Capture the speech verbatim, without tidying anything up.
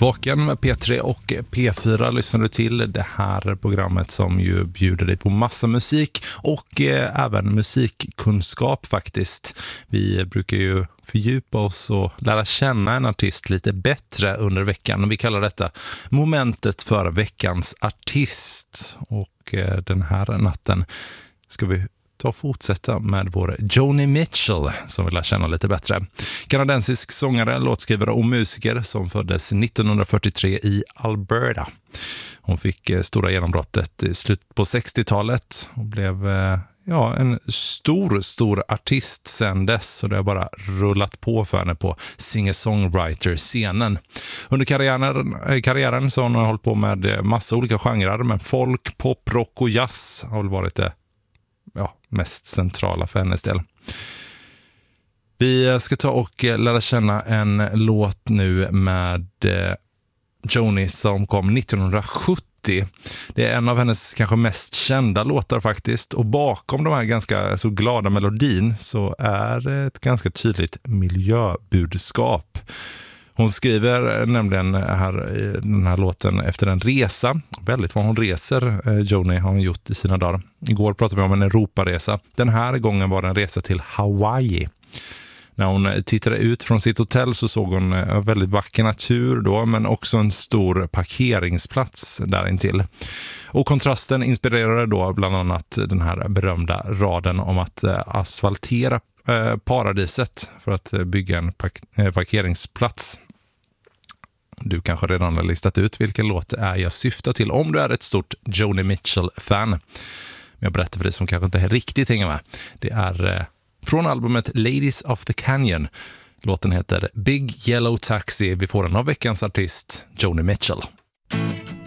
Vaken med P tre och P fyra lyssnar du till det här programmet som ju bjuder dig på massa musik och eh, även musikkunskap faktiskt. Vi brukar ju fördjupa oss och lära känna en artist lite bättre under veckan och vi kallar detta momentet för veckans artist. Och eh, den här natten ska vi ta och fortsätta med vår Joni Mitchell som vi lär känna lite bättre. Kanadensisk sångare, låtskrivare och musiker som föddes nittonhundrafyrtiotre i Alberta. Hon fick stora genombrottet i slutet på sextiotalet och blev ja, en stor, stor artist sedan dess och det har bara rullat på för henne på singer-songwriter-scenen. Under karriären, karriären så har hon hållit på med massa olika genrer, men folk, pop, rock och jazz har väl varit det ja, mest centrala för hennes del. Vi ska ta och lära känna en låt nu med Joni som kom nittonhundrasjuttio. Det är en av hennes kanske mest kända låtar faktiskt. Och bakom de här ganska så glada melodin så är det ett ganska tydligt miljöbudskap. Hon skriver nämligen här, den här låten efter en resa. Väldigt vad hon reser, Joni har hon gjort i sina dagar. Igår pratade vi om en Europaresa. Den här gången var det en resa till Hawaii. När hon tittade ut från sitt hotell så såg hon en väldigt vacker natur då, men också en stor parkeringsplats där intill. Och kontrasten inspirerade då bland annat den här berömda raden om att asfaltera paradiset för att bygga en parkeringsplats. Du kanske redan har listat ut vilken låt det är jag syftar till om du är ett stort Joni Mitchell-fan. Men jag berättar för dig som kanske inte riktigt hänger med. Det är från albumet Ladies of the Canyon. Låten heter Big Yellow Taxi. Vi får den av veckans artist Joni Mitchell.